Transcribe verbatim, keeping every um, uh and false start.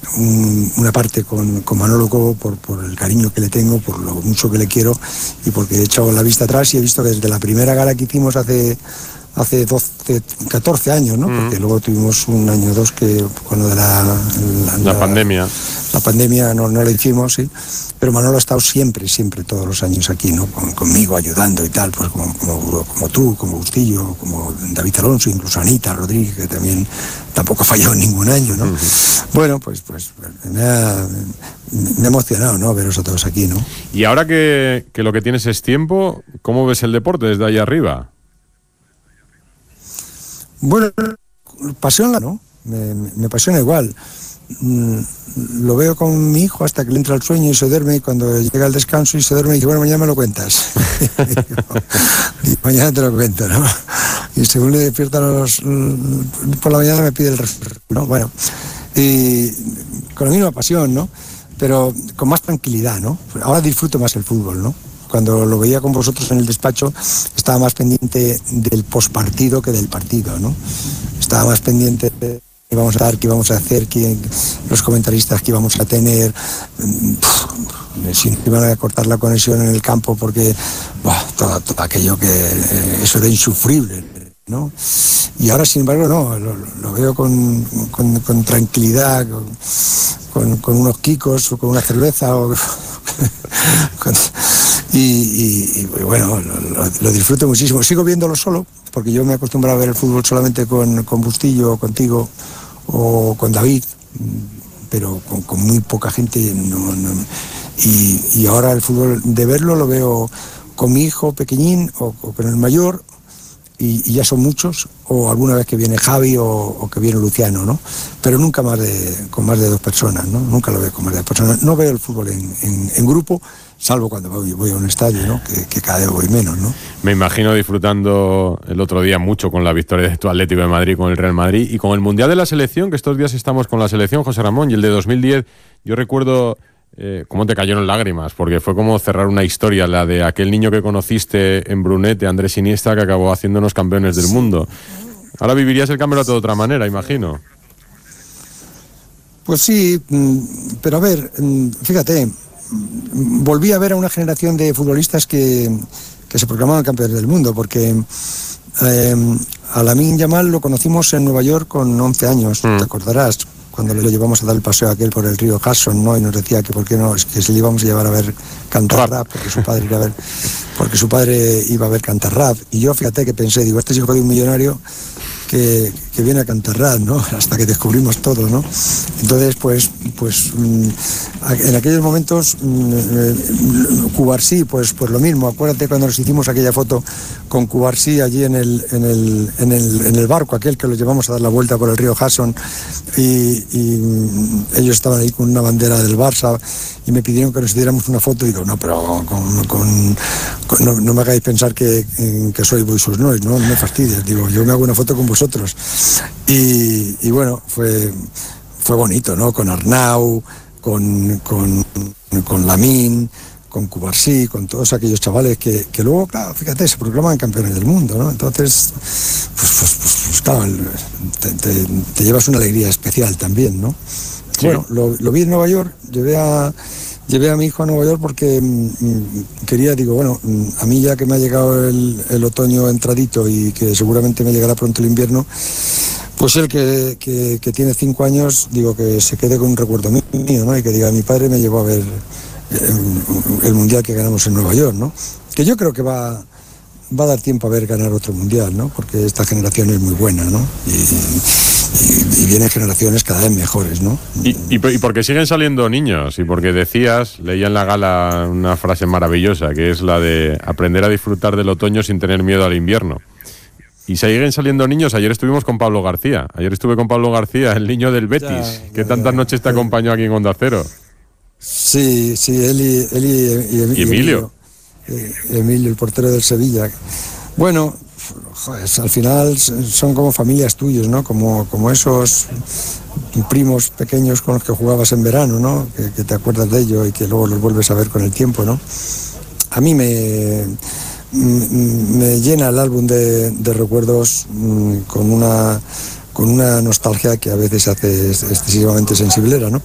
un, una parte con, con Manolo Cobo por, por el cariño que le tengo, por lo mucho que le quiero y porque he echado la vista atrás y he visto que desde la primera gala que hicimos hace hace doce, catorce años, ¿no? Mm. Porque luego tuvimos un año o dos que con lo de la, la, la, la pandemia. La pandemia no, no la hicimos, sí. Pero Manolo ha estado siempre, siempre, todos los años aquí, ¿no? Con, conmigo, ayudando y tal, pues como, como, como tú, como Bustillo, como David Alonso, incluso Anita Rodríguez, que también tampoco ha fallado en ningún año, ¿no? Uh-huh. Bueno, pues, pues me ha, me ha emocionado, ¿no? Veros a todos aquí, ¿no? Y ahora que, que lo que tienes es tiempo, ¿cómo ves el deporte desde ahí arriba? Bueno, pasión, ¿no? Me, me, me apasiona igual. Mm, lo veo con mi hijo hasta que le entra el sueño y se duerme, y cuando llega el descanso y se duerme y dice, bueno, mañana me lo cuentas. Y mañana te lo cuento, ¿no? Y según le despiertan los, por la mañana me pide el resto, ¿no? Bueno, y con la misma pasión, ¿no? Pero con más tranquilidad, ¿no? Ahora disfruto más el fútbol, ¿no? Cuando lo veía con vosotros en el despacho, estaba más pendiente del postpartido que del partido, ¿no? Estaba más pendiente de qué íbamos a dar, qué íbamos a hacer, quién, los comentaristas que íbamos a tener, si iban a cortar la conexión en el campo, porque buah, todo, todo aquello que eh, eso era insufrible, ¿no? Y ahora, sin embargo, no, lo, lo veo con, con, con tranquilidad, con, con, con unos quicos o con una cerveza o con, y, y, y bueno, lo, lo disfruto muchísimo. Sigo viéndolo solo, porque yo me he acostumbrado a ver el fútbol solamente con, con Bustillo, contigo o con David, pero con, con muy poca gente. No, no, y, y ahora el fútbol de verlo lo veo con mi hijo pequeñín o, o con el mayor. Y, y ya son muchos, o alguna vez que viene Javi o, o que viene Luciano, ¿no? Pero nunca más de, con más de dos personas, ¿no? Nunca lo veo con más de dos personas. No veo el fútbol en, en, en grupo, salvo cuando voy, voy a un estadio, ¿no? Que, que cada vez voy menos, ¿no? Me imagino disfrutando el otro día mucho con la victoria de tu Atlético de Madrid, con el Real Madrid y con el Mundial de la Selección, que estos días estamos con la selección, José Ramón, y el de dos mil diez, yo recuerdo... Eh, ¿Cómo te cayeron lágrimas? Porque fue como cerrar una historia, la de aquel niño que conociste en Brunete, Andrés Iniesta, que acabó haciéndonos campeones del mundo. Ahora vivirías el campeonato de otra manera, imagino. Pues sí, pero a ver, fíjate, volví a ver a una generación de futbolistas que, que se proclamaban campeones del mundo, porque eh, a Lamine Yamal lo conocimos en Nueva York con once años, mm. te acordarás, cuando le llevamos a dar el paseo aquel por el río Hudson, ¿no? Y nos decía que por qué no, es que se le íbamos a llevar a ver cantar rap, porque su padre iba a ver, porque su padre iba a ver cantar rap. Y yo, fíjate que pensé, digo, este es hijo de un millonario que, que viene a cantar rap, ¿no? Hasta que descubrimos todo, ¿no? Entonces, pues, pues en aquellos momentos, Cubarsí, pues, pues lo mismo. Acuérdate cuando nos hicimos aquella foto con Cubarsí allí en el, en el, en el, en el barco aquel que lo llevamos a dar la vuelta por el río Hudson, y, y ellos estaban ahí con una bandera del Barça y me pidieron que nos diéramos una foto y digo, no, pero con, con, con, no, no me hagáis pensar que, que soy Boisos Nois, no, no me fastidies, digo, yo me hago una foto con vosotros. Y, y bueno, fue, fue bonito, ¿no? Con Arnau, con, con, con Lamine, con Cubarsí, con todos aquellos chavales que, que luego, claro, fíjate, se proclaman campeones del mundo, ¿no? Entonces, pues, pues, pues, pues claro, te, te, te llevas una alegría especial también, ¿no? Sí. Bueno, lo, lo vi en Nueva York, llevé a, llevé a mi hijo a Nueva York porque mmm, quería, digo, bueno, a mí ya que me ha llegado el, el otoño entradito y que seguramente me llegará pronto el invierno, pues él que, que, que tiene cinco años, digo, que se quede con un recuerdo mío, ¿no? Y que diga, mi padre me llevó a ver el, el mundial que ganamos en Nueva York, ¿no? Que yo creo que va, va a dar tiempo a ver ganar otro mundial, ¿no? Porque esta generación es muy buena, ¿no? Y, y, y vienen generaciones cada vez mejores, ¿no? Y, y, y porque siguen saliendo niños, y porque decías, leía en la gala una frase maravillosa, que es la de aprender a disfrutar del otoño sin tener miedo al invierno. Y siguen saliendo niños. Ayer estuvimos con Pablo García. Ayer estuve con Pablo García, el niño del Betis, ya, que ya, tantas ya, noches te acompañó aquí en Onda Cero. Sí, sí, él y, él y, y, y Emilio. Eh, Emilio, el portero del Sevilla. Bueno, joder, al final son como familias tuyas, ¿no? Como, como esos primos pequeños con los que jugabas en verano, ¿no? Que, que te acuerdas de ellos y que luego los vuelves a ver con el tiempo, ¿no? A mí me... me llena el álbum de, de recuerdos mmm, con una con una nostalgia que a veces hace excesivamente sensiblera, ¿no?